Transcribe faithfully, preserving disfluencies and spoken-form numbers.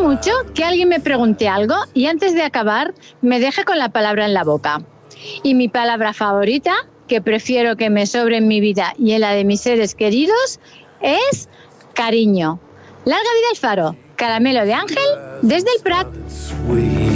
mucho que alguien me pregunte algo y antes de acabar me deje con la palabra en la boca. Y mi palabra favorita, que prefiero que me sobre en mi vida y en la de mis seres queridos, es cariño. Larga vida al faro. Caramelo de Ángel desde el Prat.